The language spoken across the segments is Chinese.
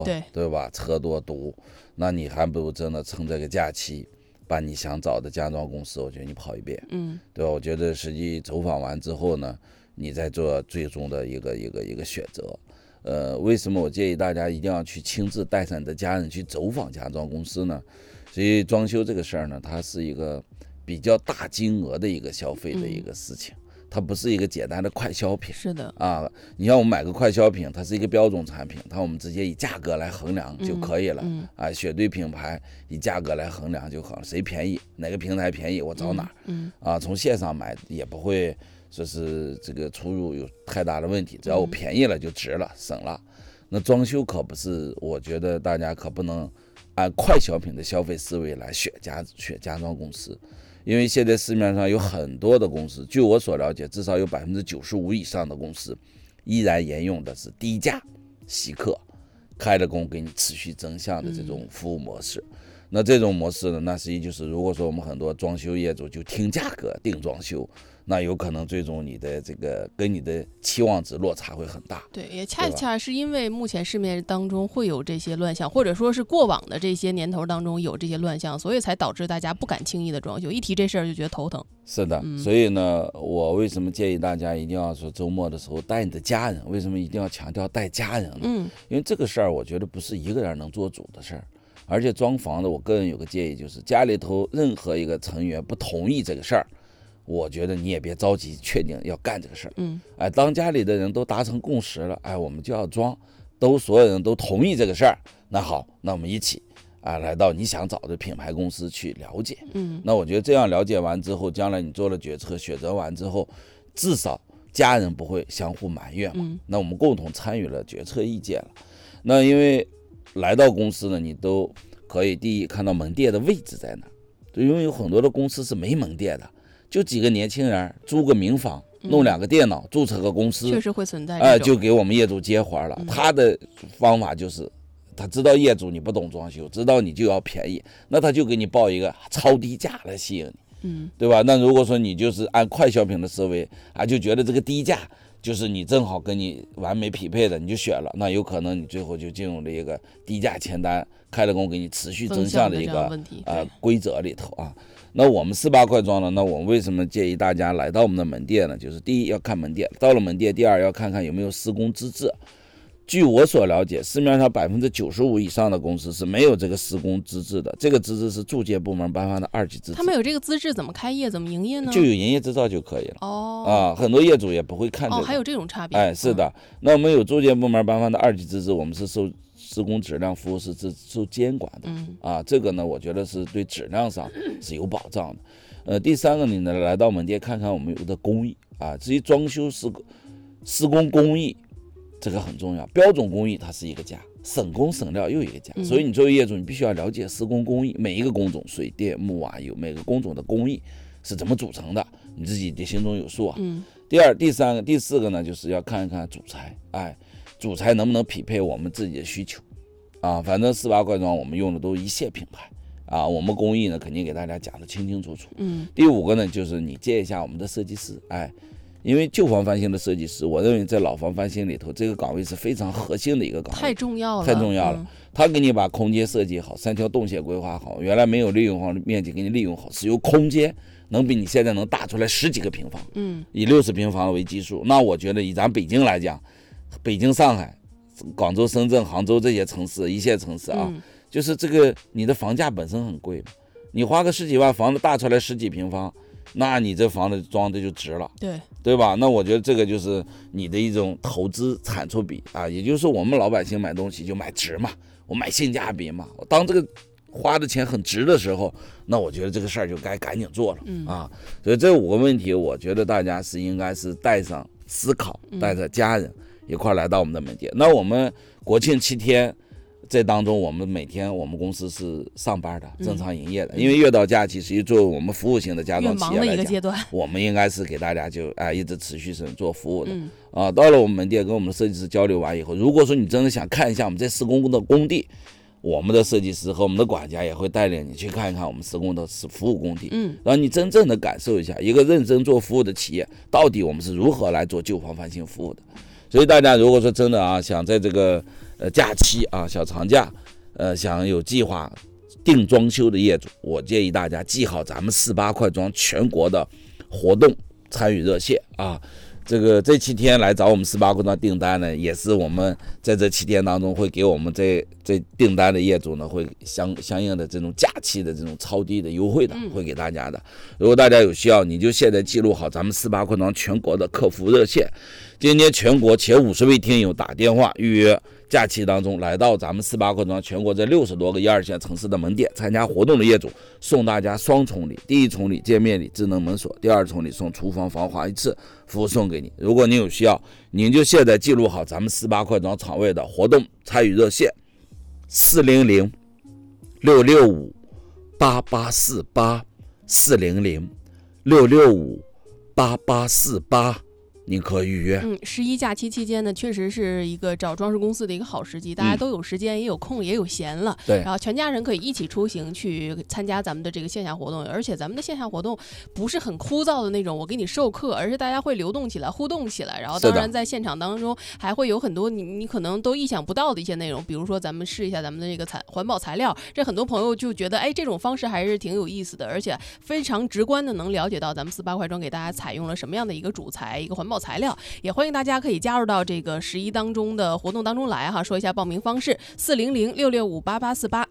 对吧？车多堵，那你还不如真的趁这个假期，把你想找的家装公司，我觉得你跑一遍，对吧？我觉得实际走访完之后呢，你再做最终的一个选择。为什么我建议大家一定要去亲自带上你的家人去走访家装公司呢？所以装修这个事儿呢，它是一个比较大金额的一个消费的一个事情。它不是一个简单的快消品， 是的啊，你像我们买个快消品，它是一个标准产品，我们直接以价格来衡量就可以了，啊，选对品牌以价格来衡量就好了，谁便宜哪个平台便宜我找哪，啊，从线上买也不会说是这个出入有太大的问题，只要我便宜了就值了，省了。那装修可不是，我觉得大家可不能按快消品的消费思维来选家装公司。因为现在市面上有很多的公司，据我所了解，至少有95%以上的公司依然沿用的是低价稀客，开了工给你持续增项的这种服务模式。那这种模式呢，那实际就是如果说我们很多装修业主就听价格定装修，那有可能最终你的这个跟你的期望值落差会很大。 对，也恰恰是因为目前市面当中会有这些乱象，或者说是过往的这些年头当中有这些乱象，所以才导致大家不敢轻易的装修，一提这事儿就觉得头疼。 是的，所以呢，我为什么建议大家一定要说周末的时候带你的家人？为什么一定要强调带家人呢？因为这个事儿我觉得不是一个人能做主的事儿。而且装房子，我个人有个建议，就是家里头任何一个成员不同意这个事儿，我觉得你也别着急确定要干这个事儿。当家里的人都达成共识了，我们就要装，所有人都同意这个事儿，那好，那我们一起来到你想找的品牌公司去了解。那我觉得这样了解完之后，将来你做了决策，选择完之后，至少家人不会相互埋怨嘛。那我们共同参与了决策意见了。那因为来到公司呢，你都可以第一看到门店的位置在哪，因为有很多的公司是没门店的，就几个年轻人租个民房，弄2个电脑，注册个公司， 确实会存在就给我们业主接活了。他的方法就是他知道业主你不懂装修，知道你就要便宜，那他就给你报一个超低价来吸引你，对吧？那如果说你就是按快消品的思维就觉得这个低价就是你正好跟你完美匹配的，你就选了，那有可能你最后就进入了一个低价签单，开了工给你持续增项的一个规则里头啊。那我们48块装呢，那我们为什么建议大家来到我们的门店呢？就是第一要看门店，到了门店，第二要看看有没有施工资质。据我所了解，市面上95%以上的公司是没有这个施工资质的，这个资质是住建部门颁发的2级资质。 他们有这个资质怎么开业怎么营业呢？ 就有营业执照就可以了。很多业主也不会看这个。 还有这种差别。 是的。那我们有住建部门颁发的2级资质，我们是受施工质量服务是受监管的。这个呢，我觉得是对质量上是有保障的。第三个，你呢来到门店看看我们有的工艺至于装修施工工艺。这个很重要，标准工艺它是一个价，省工省料又一个价，所以你作为业主，你必须要了解施工工艺，每一个工种，水电木瓦油，每个工种的工艺是怎么组成的，你自己的心中有数第二、第三个、第四个呢，就是要看一看主材，主材能不能匹配我们自己的需求反正48块装我们用的都一线品牌我们工艺呢肯定给大家讲得清清楚楚。第五个呢，就是你见一下我们的设计师，因为旧房翻新的设计师，我认为在老房翻新里头，这个岗位是非常核心的一个岗位， 太重要了。他给你把空间设计好，3条动线规划好，原来没有利用好的面积给你利用好，使用空间能比你现在能大出来10几个平方，以60平方为基数。那我觉得以咱北京来讲，北京、上海、广州、深圳、杭州这些城市，一线城市就是这个你的房价本身很贵，你花个10几万房子大出来10几平方。那你这房子装的就值了，对吧？那我觉得这个就是你的一种投资产出比也就是我们老百姓买东西就买值嘛，我买性价比嘛。当这个花的钱很值的时候，那我觉得这个事儿就该赶紧做了所以这5个问题，我觉得大家应该是带上思考，带着家人一块来到我们的门店。那我们国庆7天。这当中，我们每天我们公司是上班的，正常营业的。因为越到假期，实际作为我们服务型的家装企业来讲，我们应该是给大家就一直持续是做服务的。到了我们门店跟我们的设计师交流完以后，如果说你真的想看一下我们在施工的工地，我们的设计师和我们的管家也会带领你去看一看我们施工的服务工地，让你真正的感受一下一个认真做服务的企业到底我们是如何来做旧房翻新服务的。所以大家如果说真的想在这个假期啊小长假，想有计划定装修的业主，我建议大家记好咱们48块庄全国的活动参与热线啊。这7天来找我们48块庄订单呢，也是我们在这7天当中会给我们这订单的业主呢，会相应的这种假期的这种超低的优惠的，会给大家的。如果大家有需要，你就现在记录好咱们48块庄全国的客服热线。今天全国前50位听友打电话预约假期当中来到咱们48块庄全国这60多个1、2线城市的门店参加活动的业主，送大家双重礼，第一重礼见面礼智能门锁，第二重礼送厨房防滑一次，服务送给你。如果您有需要，您就现在记录好咱们48块庄场位的活动参与热线400-665-8848 400-665-8848，您可预约。 11假期期间呢，确实是一个找装饰公司的一个好时机，大家都有时间，也有空，也有闲了。 对， 然后全家人可以一起出行去参加咱们的这个线下活动，而且咱们的线下活动不是很枯燥的那种，我给你授课，而是大家会流动起来、互动起来。然后当然在现场当中还会有很多你可能都意想不到的一些内容，比如说咱们试一下咱们的这个环保材料，这很多朋友就觉得这种方式还是挺有意思的，而且非常直观的能了解到咱们48块庄给大家采用了什么样的一个主材、一个环保材料。也欢迎大家可以加入到这个11当中的活动当中来哈。说一下报名方式：400-665-8848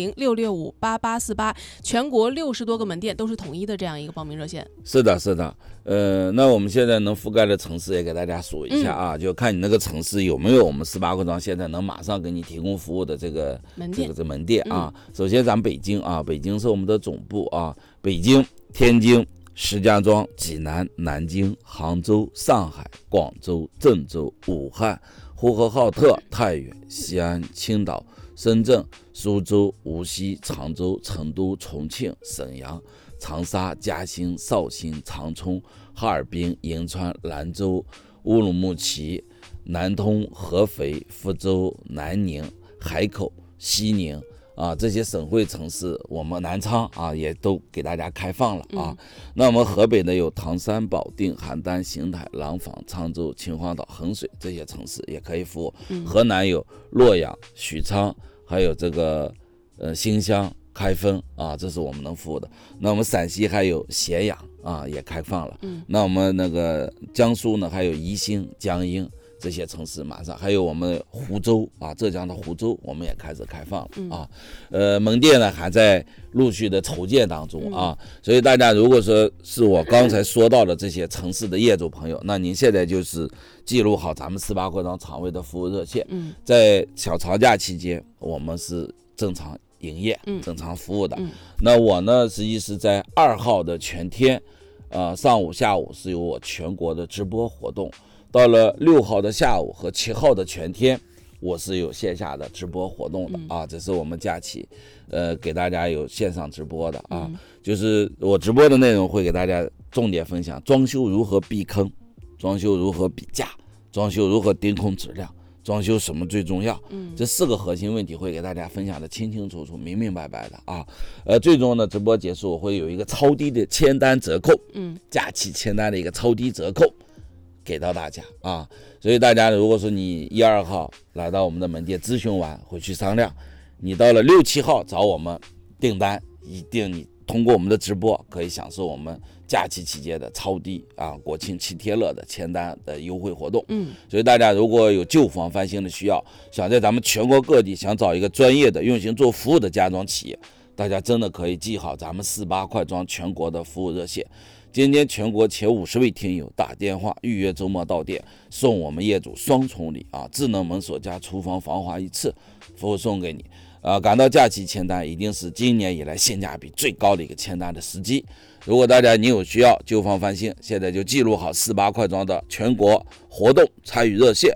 400-665-8848，全国60多个门店都是统一的这样一个报名热线。 是的，那我们现在能覆盖的城市也给大家数一下啊，就看你那个城市有没有我们18块庄现在能马上给你提供服务的这个门店啊。首先咱们北京啊，北京是我们的总部啊，北京、天津、石家庄、济南、南京、杭州、上海、广州、郑州、武汉、呼和浩特、太原、西安、青岛、深圳、苏州、无锡、常州、成都、重庆、沈阳、长沙、嘉兴、绍兴、长春、哈尔滨、银川、兰州、乌鲁木齐、南通、合肥、福州、南宁、海口、西宁啊，这些省会城市，我们南昌啊也都给大家开放了啊。那我们河北呢有唐山、保定、邯郸、邢台、廊坊、沧州、秦皇岛、衡水这些城市也可以服务。河南有洛阳、许昌，还有这个新乡、开封啊，这是我们能服务的。那我们浙西还有咸阳啊也开放了。那我们那个江苏呢还有宜兴、江阴。这些城市马上还有我们湖州啊，浙江的湖州我们也开始开放了啊。门店呢还在陆续的筹建当中啊，所以大家如果说是我刚才说到的这些城市的业主朋友，那您现在就是记录好咱们18块庄场位的服务热线，在小长假期间我们是正常营业、正常服务的。那我呢实际是在2号的全天，上午、下午是有我全国的直播活动。到了6号的下午和7号的全天，我是有线下的直播活动的啊，这是我们假期，给大家有线上直播的啊，就是我直播的内容会给大家重点分享装修如何避坑，装修如何比价，装修如何盯空质量，装修什么最重要，这4个核心问题会给大家分享的清清楚楚、明明白白的啊。最终呢，直播结束我会有一个超低的签单折扣，假期签单的一个超低折扣。给到大家啊，所以大家如果说你1、2号来到我们的门店咨询完回去商量，你到了6、7号找我们订单，一定你通过我们的直播可以享受我们假期期间的超低啊，国庆7天乐的签单的优惠活动。所以大家如果有旧房翻新的需要，想在咱们全国各地想找一个专业的用心做服务的家装企业，大家真的可以记好咱们48块庄全国的服务热线。今天全国前50位听友打电话预约周末到店，送我们业主双重礼啊，智能门锁加厨房防滑一次，服务送给你。赶到假期签单一定是今年以来性价比最高的一个签单的时机。如果大家你有需要旧房翻新，现在就记录好48块庄的全国活动参与热线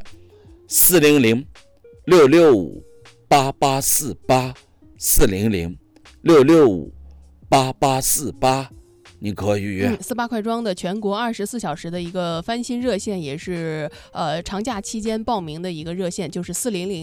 400-665-8848 400-665-8848， 你可预约。 四八快装的全国24小时的一个翻新热线，也是长假期间报名的一个热线，就是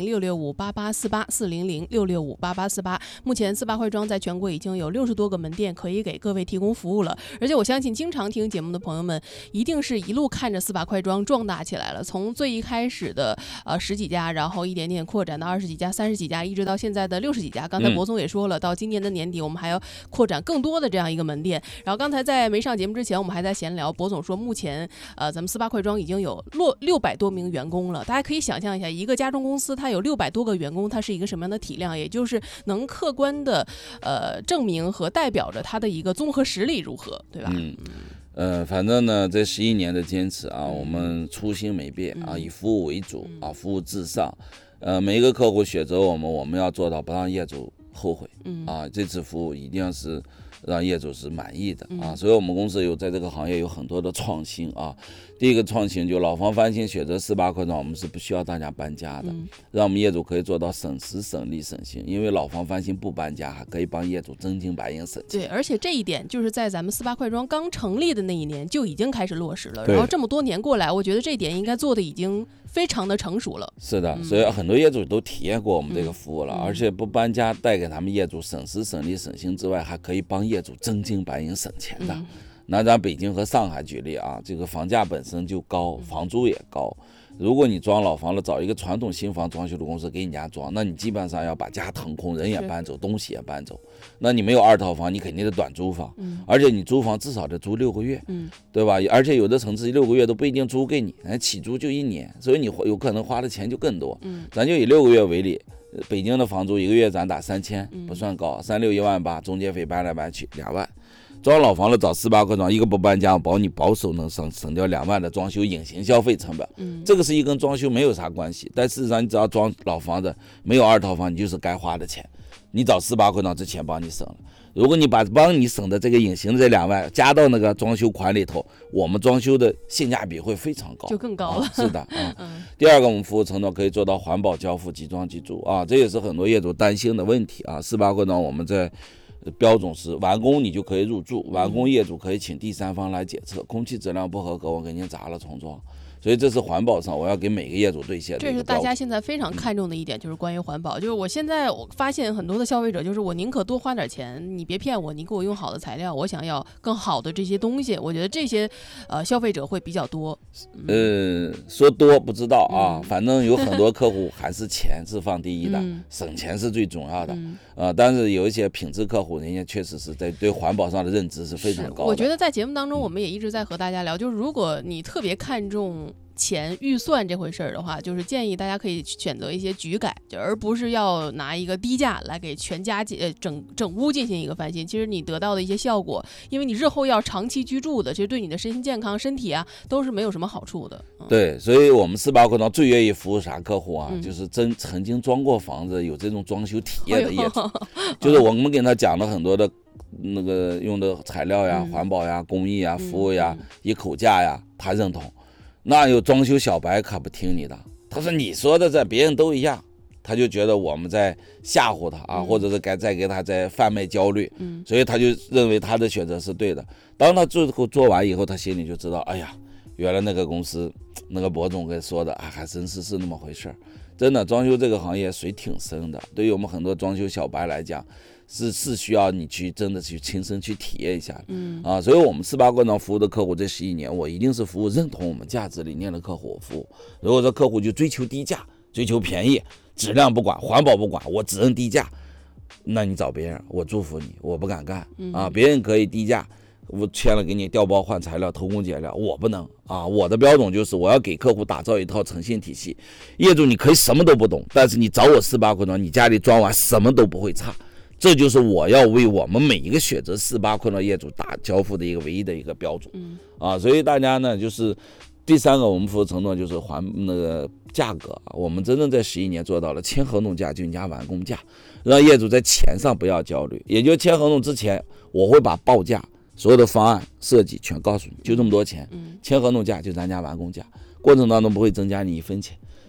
400-665-8848，400-665-8848。目前四八快装在全国已经有60多个门店可以给各位提供服务了，而且我相信经常听节目的朋友们一定是一路看着四八快装壮大起来了，从最一开始的10几家，然后一点点扩展到20几家、30几家，一直到现在的60几家。刚才博总也说了，到今年的年底我们还要扩展更多的这样一个门店。然后刚才在没上节目之前，我们还在闲聊，博总说目前咱们四八快装已经有600多名员工了。大家可以想象一下，一个家装公司它有600多个员工，它是一个什么样的体量，也就是能客观的证明和代表着它的一个综合实力如何，对吧？ 反正呢，这11年的坚持啊，我们初心没变啊，以服务为主啊，服务至上。每一个客户选择我们要做到不让业主后悔啊，这次服务一定是让业主是满意的啊，所以我们公司在这个行业有很多的创新啊。第一个创新就老房翻新选择4-8快装，我们是不需要大家搬家的，让我们业主可以做到省时省力省心，因为老房翻新不搬家还可以帮业主真金白银省钱。 对，而且这一点就是在咱们4-8快装刚成立的那一年就已经开始落实了，然后这么多年过来，我觉得这一点应该做的已经非常的成熟了。 是的，所以很多业主都体验过我们这个服务了，而且不搬家带给他们业主省时省力省心之外，还可以帮业主真金白银省钱的。拿咱北京和上海举例啊，这个房价本身就高，房租也高。如果你装老房了，找一个传统新房装修的公司给你家装，那你基本上要把家腾空，人也搬走，东西也搬走。那你没有2套房，你肯定得短租房，而且你租房至少得租6个月，对吧？而且有的城市6个月都不一定租给你，起租就1年，所以你有可能花的钱就更多。咱就以6个月为例，北京的房租1个月咱打3000，不算高，36-18000，中介费搬来搬去2万。装老房的找4-8快装，一个不搬家，保你保守能省掉2万的装修隐形消费成本。这个是一跟装修没有啥关系，但事实上你只要装老房子，没有2套房，你就是该花的钱。你找4-8快装，这钱帮你省了。如果你把帮你省的这个隐形的这2万加到那个装修款里头，我们装修的性价比会非常高， 就更高了。 是的第二个，我们服务承诺可以做到环保交付、即装即住啊，这也是很多业主担心的问题啊。4-8快装我们在标准是完工你就可以入住，完工业主可以请第三方来检测，空气质量不合格我给您砸了重装。所以这是环保上我要给每个业主兑现的一个标准。 这是大家现在非常看重的一点，就是关于环保。就是我发现很多的消费者，就是我宁可多花点钱，你别骗我，你给我用好的材料，我想要更好的这些东西。我觉得这些消费者会比较多。 说多不知道啊，反正有很多客户还是钱是放第一的，省钱是最重要的。但是有一些品质客户，人家确实是在对环保上的认知是非常高的。 我觉得在节目当中，我们也一直在和大家聊，就是如果你特别看重钱预算这回事儿的话，就是建议大家可以选择一些局改，而不是要拿一个低价来给全家整屋进行一个翻新。其实你得到的一些效果，因为你日后要长期居住的，其实对你的身心健康、身体啊都是没有什么好处的。 对，所以我们4-8快装最愿意服务啥客户啊？就是曾经装过房子、有这种装修体验的业主，就是我们给他讲了很多的那个用的材料呀、环保呀、工艺呀、服务呀、一口价呀，他认同。那有装修小白可不听你的，他说你说的这别人都一样，他就觉得我们在吓唬他啊，或者是再给他在贩卖焦虑，所以他就认为他的选择是对的。当他最后做完以后，他心里就知道，哎呀，原来那个公司那个博总给说的还真是那么回事。真的，装修这个行业水挺深的，对于我们很多装修小白来讲，是需要你去真的去亲身去体验一下。所以我们4-8快装服务的客户这11年，我一定是服务认同我们价值理念的客户我服务。如果说客户就追求低价、追求便宜，质量不管、环保不管，我只认低价，那你找别人，我祝福你，我不敢干啊。别人可以低价，我签了给你调包换材料、偷工减料，我不能啊！我的标准就是我要给客户打造一套诚信体系。业主你可以什么都不懂，但是你找我4-8快装，你家里装完什么都不会差。这就是我要为我们每一个选择4-8快装业主打交付的一个唯一的一个标准。所以大家呢，就是第三个我们服务承诺就是那个价格，我们真正在11年做到了签合同价就你家完工价，让业主在钱上不要焦虑。也就签合同之前，我会把报价、所有的方案设计全告诉你，就这么多钱。签合同价就咱家完工价，过程当中不会增加你1分钱。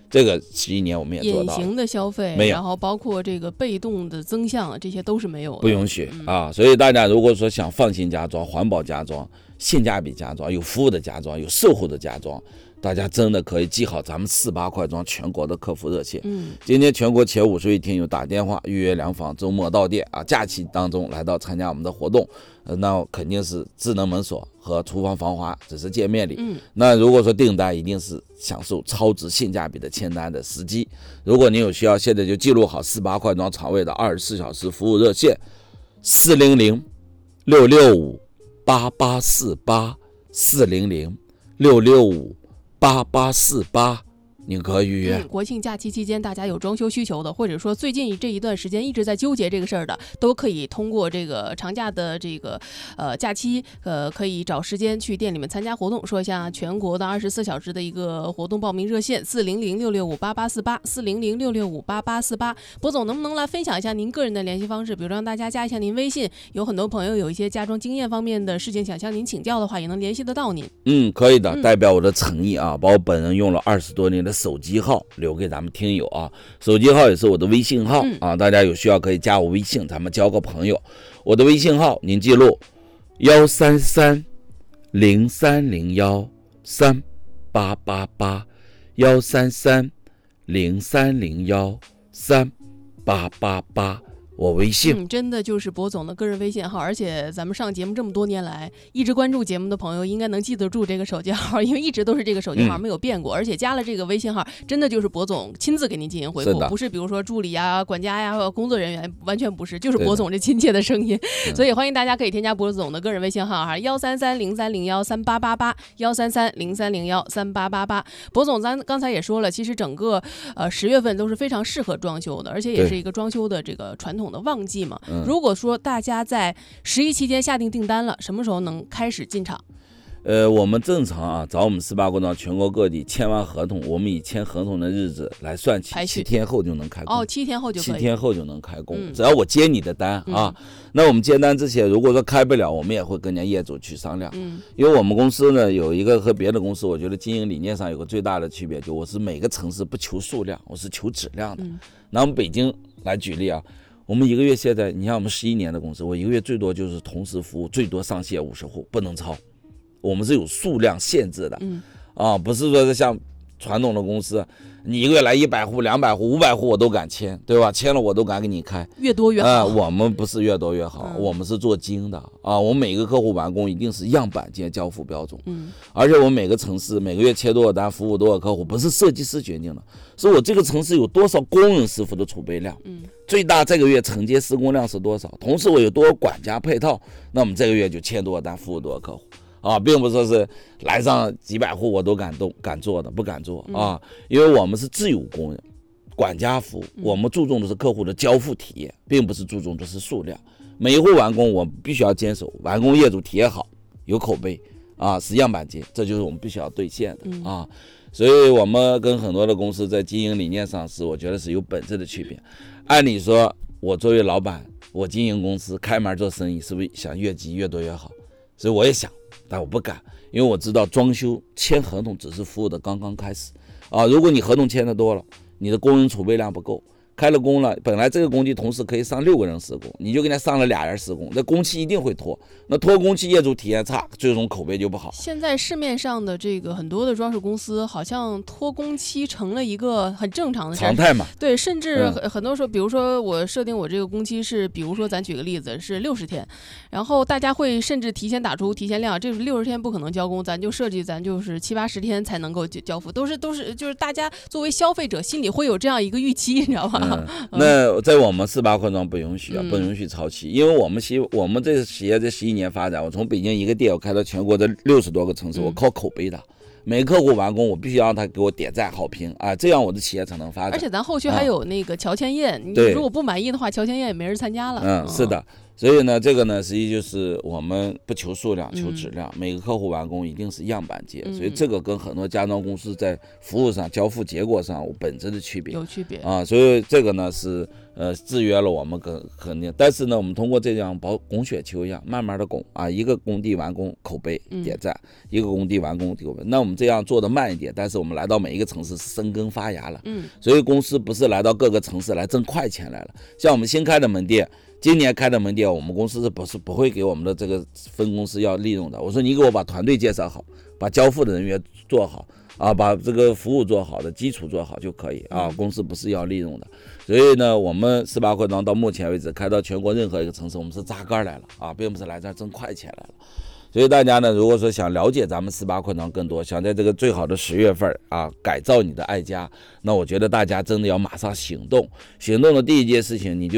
这个11年我们也做到了。 隐形的消费没有， 然后包括这个被动的增项，这些都是没有的， 不允许啊。所以大家如果说想放心家装、环保家装、性价比家装、有服务的家装、有售后的家装，大家真的可以记好咱们48块庄全国的客服热线。今天全国前50位听友打电话预约量房，周末到店啊，假期当中来到参加我们的活动，那肯定是智能门锁和厨房防滑只是见面礼。那如果说订单一定是享受超值性价比的签单的时机。如果您有需要，现在就记录好48块庄厂卫的24小时服务热线400-665-8848，400-665-8848，您可以预约。 国庆假期期间，大家有装修需求的，或者说最近这一段时间一直在纠结这个事儿的，都可以通过这个长假的这个假期，可以找时间去店里面参加活动。说一下全国的24小时的一个活动报名热线：400-665-8848，400-665-8848。博总能不能来分享一下您个人的联系方式？比如让大家加一下您微信，有很多朋友有一些家装经验方面的事情想向您请教的话，也能联系得到您。 可以的，代表我的诚意啊，把我本人用了20多年的手机号留给咱们听友啊，手机号也是我的微信号啊，大家有需要可以加我微信，咱们交个朋友。我的微信号您记录133-0301-38881，133-0301-38888，我微信。 真的就是博总的个人微信号，而且咱们上节目这么多年来，一直关注节目的朋友应该能记得住这个手机号，因为一直都是这个手机号，没有变过。而且加了这个微信号，真的就是博总亲自给您进行回复，不是比如说助理呀、管家呀、工作人员，完全不是，就是博总这亲切的声音。所以欢迎大家可以添加博总的个人微信号哈，133-0301-38881，133-0301-38881。博总咱刚才也说了，其实整个10月份都是非常适合装修的，而且也是一个装修的这个传统的旺季嘛。如果说大家在11期间下定订单了，什么时候能开始进场？ 我们正常啊，找我们18块庄全国各地签完合同，我们以签合同的日子来算起，7天后就能开工。 7天后就可以。 7天后就能开工，只要我接你的单啊。那我们接单之前，如果说开不了，我们也会跟人家业主去商量。因为我们公司呢有一个和别的公司，我觉得经营理念上有个最大的区别，就我是每个城市不求数量，我是求质量的。拿我们北京来举例啊。我们一个月现在，你像我们11年的公司，我一个月最多就是同时服务最多上线50户，不能超。我们是有数量限制的，不是说是像传统的公司，你一个月来100户、200户、500户我都敢签，对吧？签了我都敢给你开， 越多越好。 我们不是越多越好，我们是做精的啊。我们每个客户完工一定是样板间交付标准，而且我们每个城市每个月切多少单，服务多少客户，不是设计师决定的，是我这个城市有多少工人师傅的储备量，最大这个月承接施工量是多少，同时我有多少管家配套，那我们这个月就签多少单，服务多少客户。并不说是来上几百户我都敢做的，不敢做啊，因为我们是自有工人，管家服务，我们注重的是客户的交付体验，并不是注重的是数量。每一户完工我必须要坚守，完工业主体验好，有口碑啊，是样板间，这就是我们必须要兑现的啊。所以我们跟很多的公司在经营理念上是，我觉得是有本质的区别。按理说，我作为老板，我经营公司开门做生意，是不是想越积越多越好？所以我也想，但我不敢，因为我知道装修签合同只是服务的刚刚开始啊。如果你合同签的多了，你的工人储备量不够，开了工了，本来这个工期同时可以上6个人施工，你就给他上了2人施工，这工期一定会拖，那拖工期业主体验差，最终口碑就不好。 现在市面上的这个很多的装饰公司，好像拖工期成了一个很正常的事， 常态嘛。 对，甚至很多时候，比如说我设定我这个工期是，比如说咱举个例子是60天，然后大家会甚至提前打出提前量，这是60天不可能交工，咱就设计咱就是70-80天才能够交付，都是就是大家作为消费者心里会有这样一个预期，你知道吗？ 那在我们48块庄不允许不允许超期，因为我们这个企业这11年发展，我从北京一个店我开到全国的60多个城市，我靠口碑的。每个客户完工，我必须让他给我点赞好评啊，这样我的企业才能发展。 而且咱后续还有那个乔迁宴，你如果不满意的话，乔迁宴也没人参加了。 是的。 所以呢，这个呢，实际就是我们不求数量，求质量。每个客户完工一定是样板间，所以这个跟很多家装公司在服务上、交付结果上有本质的区别， 有区别啊。所以这个呢是制约了我们肯定。但是呢，我们通过这样拱雪球一样，慢慢的拱啊，一个工地完工口碑点赞，一个工地完工口碑。那我们这样做的慢一点，但是我们来到每一个城市是生根发芽了。所以公司不是来到各个城市来挣快钱来了，像我们新开的门店。今年开的门店，我们公司是不会给我们的这个分公司要利润的。我说你给我把团队介绍好，把交付的人员做好啊，把这个服务做好的基础做好就可以啊。公司不是要利润的，所以呢，我们18扩张到目前为止开到全国任何一个城市，我们是扎根来了啊，并不是来这儿挣快钱来了。所以大家呢，如果说想了解咱们18扩张更多，想在这个最好的10月份啊改造你的爱家，那我觉得大家真的要马上行动。行动的第一件事情，你就